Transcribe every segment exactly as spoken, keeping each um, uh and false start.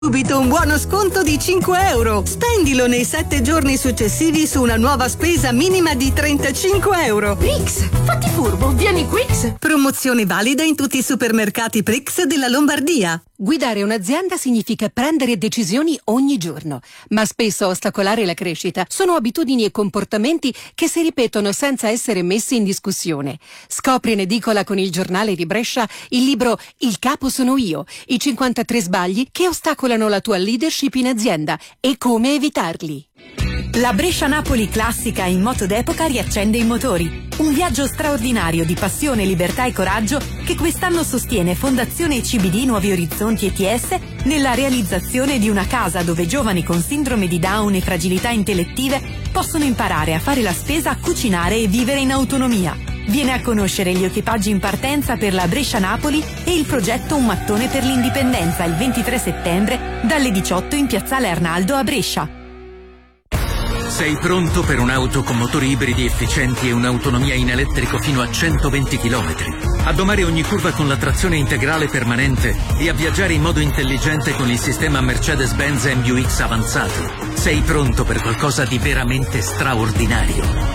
Subito un buono sconto di cinque euro. Spendilo nei sette giorni successivi su una nuova spesa minima di trentacinque euro. Prix, fatti furbo, vieni Quix. Promozione valida in tutti i supermercati Prix della Lombardia. Guidare un'azienda significa prendere decisioni ogni giorno, ma spesso a ostacolare la crescita sono abitudini e comportamenti che si ripetono senza essere messi in discussione. Scopri in edicola con il Giornale di Brescia il libro Il capo sono io, i cinquantatré sbagli che ostacolano la tua leadership in azienda e come evitarli. La Brescia-Napoli classica in moto d'epoca riaccende i motori. Un viaggio straordinario di passione, libertà e coraggio che quest'anno sostiene Fondazione C B D Nuovi Orizzonti E T S nella realizzazione di una casa dove giovani con sindrome di Down e fragilità intellettive possono imparare a fare la spesa, a cucinare e vivere in autonomia. Viene a conoscere gli equipaggi in partenza per la Brescia-Napoli e il progetto Un mattone per l'indipendenza il ventitré settembre dalle diciotto in Piazzale Arnaldo a Brescia. Sei pronto per un'auto con motori ibridi efficienti e un'autonomia in elettrico fino a centoventi chilometri? A domare ogni curva con la trazione integrale permanente e a viaggiare in modo intelligente con il sistema Mercedes-Benz M U X avanzato. Sei pronto per qualcosa di veramente straordinario.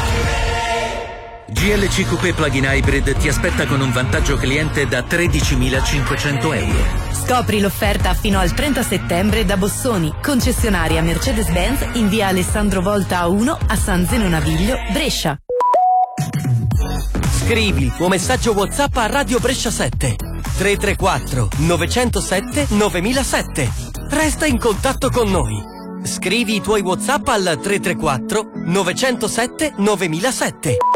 G L C Coupé Plug-in Hybrid ti aspetta con un vantaggio cliente da tredicimilacinquecento euro. Scopri l'offerta fino al trenta settembre da Bossoni, concessionaria Mercedes-Benz in via Alessandro Volta A uno a San Zeno Naviglio, Brescia. Scrivi il tuo messaggio WhatsApp a Radio Brescia sette tre tre quattro nove zero sette nove zero zero sette. Resta in contatto con noi. Scrivi i tuoi WhatsApp al tre tre quattro nove zero sette nove zero zero sette.